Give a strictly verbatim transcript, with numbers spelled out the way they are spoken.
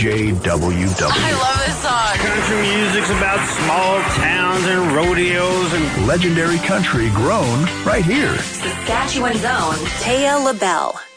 J W W. I love this song. Country music's about small towns and rodeos and legendary country grown right here. Saskatchewan's own Taya LaBelle.